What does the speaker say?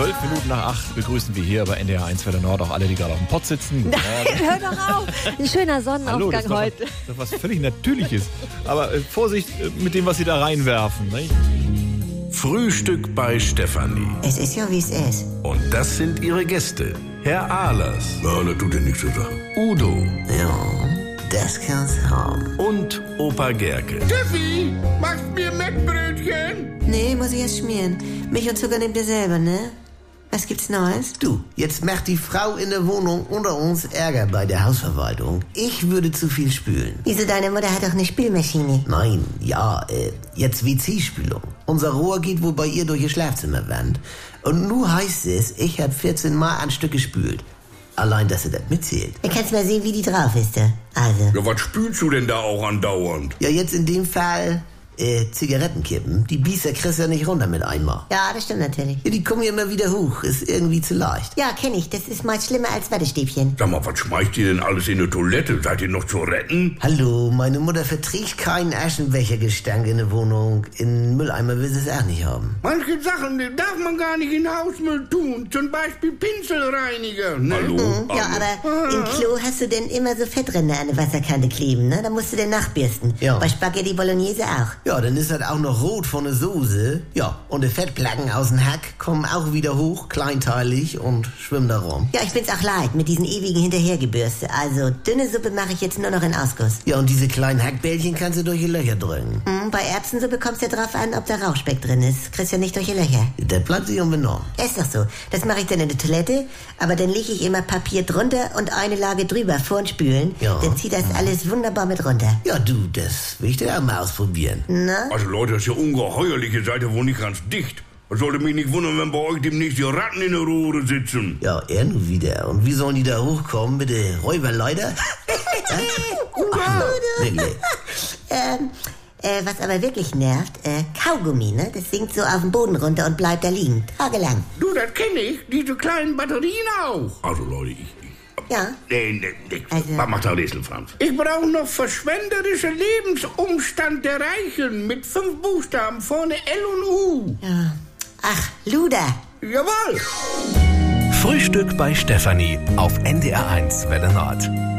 12 nach 8 begrüßen wir hier bei NDR 1 Welle Nord auch alle, die gerade auf dem Pott sitzen. Nein, hör doch auf. Ein schöner Sonnenaufgang heute. Das ist doch was völlig Natürliches. Aber Vorsicht mit dem, was Sie da reinwerfen. Nicht? Frühstück bei Stefanie. Es ist ja, wie es ist. Und das sind ihre Gäste. Herr Ahlers. Ja, das tut dir nichts zu sagen. Udo. Ja, das kann's haben. Und Opa Gerke. Steffi, machst mir Mettbrötchen? Nee, muss ich erst schmieren. Milch und Zucker nehmt ihr selber, ne? Was gibt's Neues? Du, jetzt macht die Frau in der Wohnung unter uns Ärger bei der Hausverwaltung. Ich würde zu viel spülen. Wieso, deine Mutter hat doch eine Spülmaschine? Nein, ja, jetzt WC-Spülung. Unser Rohr geht wohl bei ihr durch ihr Schlafzimmerwand. Und nun heißt es, ich hab 14 Mal ein Stück gespült. Allein, dass sie das mitzählt. Dann kannst du mal sehen, wie die drauf ist, da. Also. Ja, was spülst du denn da auch andauernd? Ja, jetzt in dem Fall, Zigarettenkippen. Die Biester kriegst du ja nicht runter mit einmal. Ja, das stimmt natürlich. Ja, die kommen ja immer wieder hoch. Ist irgendwie zu leicht. Ja, kenn ich. Das ist meist schlimmer als Wattestäbchen. Sag mal, was schmeißt ihr denn alles in die Toilette? Seid ihr noch zu retten? Hallo, meine Mutter verträgt keinen Aschenbechergestank in der Wohnung. In Mülleimer will sie es auch nicht haben. Manche Sachen die darf man gar nicht in Hausmüll tun. Zum Beispiel Pinselreiniger. Ne? Hallo? Ja, aber im Klo hast du denn immer so Fettränder an der Wasserkante kleben, ne? Da musst du den nachbürsten. Ja. Bei Spaghetti Bolognese auch. Ja, dann ist das auch noch rot von der Soße. Ja, und die Fettplatten aus dem Hack kommen auch wieder hoch, kleinteilig und schwimmen da rum. Ja, ich bin's auch leid mit diesen ewigen Hinterhergebürste. Also, dünne Suppe mache ich jetzt nur noch in Ausguss. Ja, und diese kleinen Hackbällchen kannst du durch die Löcher drücken. Bei Erbsensuppe kommt's ja drauf an, ob da Rauchspeck drin ist. Kriegst ja nicht durch die Löcher. Das bleibt sich unbenommen. Ist doch so. Das mache ich dann in der Toilette, aber dann lege ich immer Papier drunter und eine Lage drüber vorn Spülen. Ja. Dann zieht das alles wunderbar mit runter. Ja, du, das will ich dir auch mal ausprobieren. Na? Also Leute, das ist ja ungeheuerlich. Ihr seid ja wohl nicht ganz dicht. Es sollte mich nicht wundern, wenn bei euch demnächst die Ratten in der Rohre sitzen. Ja, er nun wieder. Und wie sollen die da hochkommen mit der Räuberleiter? Wirklich. Was aber wirklich nervt, Kaugummi, ne? Das sinkt so auf den Boden runter und bleibt da liegen. Tagelang. Du, das kenne ich. Diese kleinen Batterien auch. Also Leute, Ja. Nee. Also- Was macht der Rätsel, Franz? Ich brauche noch verschwenderische Lebensumstand der Reichen mit 5 Buchstaben, vorne L und U. Ja. Ach, Luder. Jawohl. Frühstück bei Stefanie auf NDR 1 Welle Nord.